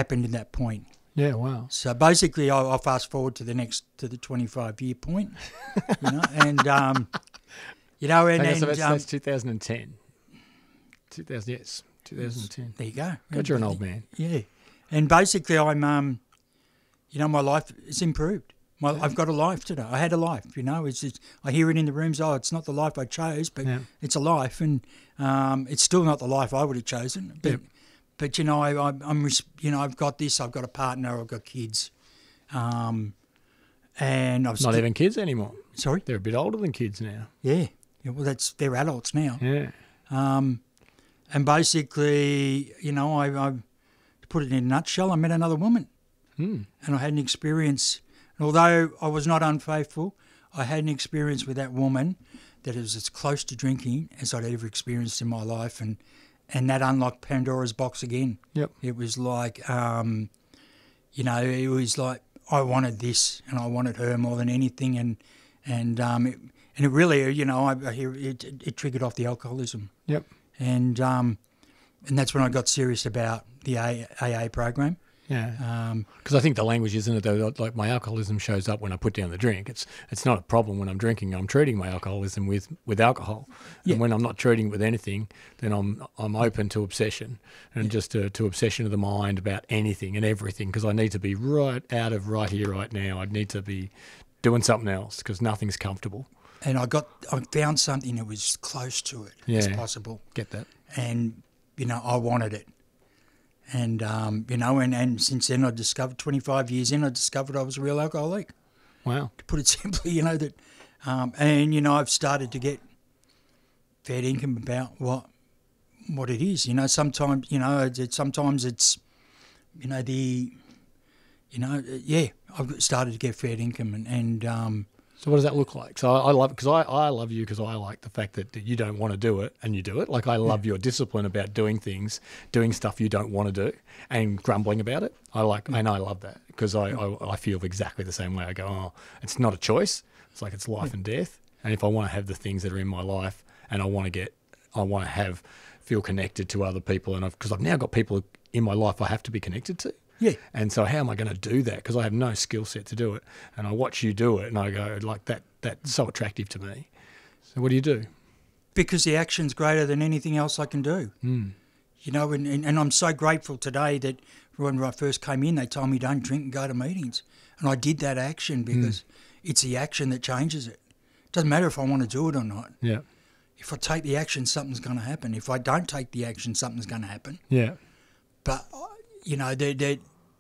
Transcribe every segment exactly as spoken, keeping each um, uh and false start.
happened in that point. Yeah, wow. So basically, I'll, I'll fast forward to the next to the twenty-five year point, you know, and um, you know, and, Okay, so and that's, um, that's two thousand ten. two thousand, yes, two thousand ten. there you go. God, you're an old man. Yeah, and basically, I'm um, you know, my life has improved. My, Yeah. I've got a life today. I had a life, you know. It's, it's I hear it in the rooms. Oh, it's not the life I chose, but Yeah. it's a life, and um, it's still not the life I would have chosen. But Yep. but you know, I, I, I'm res- you know, I've got this. I've got a partner. I've got kids, um, and I've Not sti- even kids anymore. sorry. They're a bit older than kids now. Yeah. Yeah, well, that's they're adults now. Yeah. Um, and basically, you know, I, I to put it in a nutshell, I met another woman, Hmm. and I had an experience. And although I was not unfaithful, I had an experience with that woman that was as close to drinking as I'd ever experienced in my life, and and that unlocked Pandora's box again. Yep. It was like, um, you know, it was like I wanted this, and I wanted her more than anything, and and um, it, and it really, you know, I, I hear it, it, it triggered off the alcoholism, Yep. and um, and that's when I got serious about the A A program. Yeah. Um, Because I think the language, isn't it, though, like my alcoholism shows up when I put down the drink. It's it's not a problem when I'm drinking. I'm treating my alcoholism with, with alcohol. Yeah. And when I'm not treating it with anything, then I'm I'm open to obsession and just to, to obsession of the mind about anything and everything, because I need to be right out of right here, right now. I need to be doing something else because nothing's comfortable. and I got I found something that was close to it as Yeah. possible, Get that? and you know I wanted it, and um, you know, and, and since then I discovered twenty-five years in, I discovered I was a real alcoholic. Wow. To put it simply, you know that, um, and you know I've started to get fair income about what what it is. You know, sometimes you know it's, it's sometimes it's you know the you know yeah I've started to get fair income, and and um, So what does that look like? So I, I love because I, I love you because I like the fact that you don't want to do it and you do it. Like I love your discipline about doing things, doing stuff you don't want to do, and grumbling about it. I like and I love that because I, I I feel exactly the same way. I go, oh, it's not a choice. It's like it's life and death. And if I want to have the things that are in my life, and I want to get, I want to have feel connected to other people, and because I've, I've now got people in my life I have to be connected to. yeah. And so how am I going to do that? Because I have no skill set to do it. And I watch you do it and I go, like, that that's so attractive to me. So what do you do? Because the action's greater than anything else I can do. Mm. You know, and, and, and I'm so grateful today that when I first came in, they told me don't drink and go to meetings. And I did that action because it's the action that changes it. It doesn't matter if I want to do it or not. Yeah. If I take the action, something's going to happen. If I don't take the action, something's going to happen. Yeah. But, you know, they they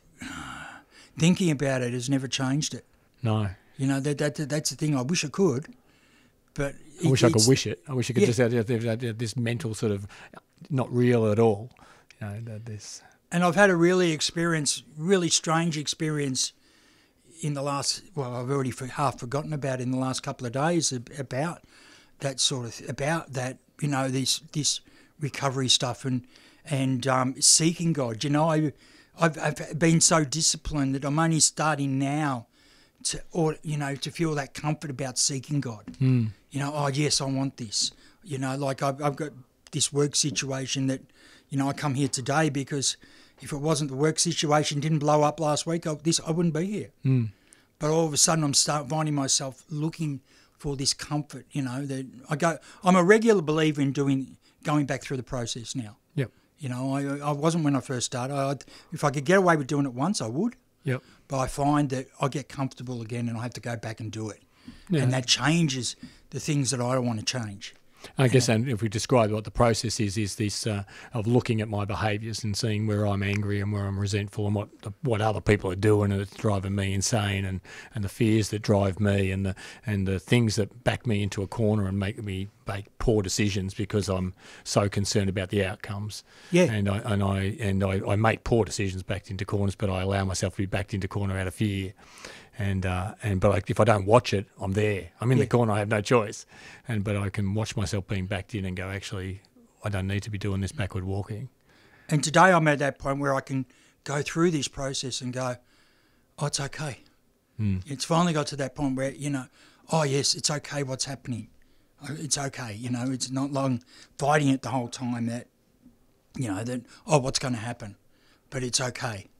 thinking about it has never changed it. No. You know, that, that that's the thing. I wish I could, but I wish it, I could it's- wish it. I wish I could Yeah. just have, have, have, have this mental sort of not real at all. You know, that this. And I've had a really experience, really strange experience in the last, well, I've already for, half forgotten about in the last couple of days ab- about that sort of, about that, you know, this this recovery stuff and and um, seeking God. You know, I, I've, I've been so disciplined that I'm only starting now to, or you know, to feel that comfort about seeking God. Mm. You know, oh yes, I want this. You know, like I've, I've got this work situation that, you know, I come here today because if it wasn't the work situation didn't blow up last week, I, this I wouldn't be here. Mm. But all of a sudden, I'm start finding myself looking for this comfort. You know, that I go. I'm a regular believer in doing going back through the process now. Yep. You know, I I wasn't when I first started. I, if I could get away with doing it once, I would. Yep. But I find that I get comfortable again, and I have to go back and do it, Yeah. and that changes the things that I don't want to change. I guess, and if we describe what the process is, is this uh, of looking at my behaviours and seeing where I'm angry and where I'm resentful and what the, what other people are doing and it's driving me insane, and, and the fears that drive me and the and the things that back me into a corner and make me make poor decisions because I'm so concerned about the outcomes. Yeah. And I and I and I, I make poor decisions backed into corners, but I allow myself to be backed into corner out of fear. And uh, and but like if I don't watch it, I'm there. I'm in Yeah. the corner. I have no choice. And but I can watch myself being backed in and go, actually, I don't need to be doing this backward walking. And today I'm at that point where I can go through this process and go, oh, it's okay. Mm. It's finally got to that point where, you know, oh, yes, it's okay what's happening. It's okay, you know, it's not long fighting it the whole time that, you know, that, oh, what's going to happen? But it's okay.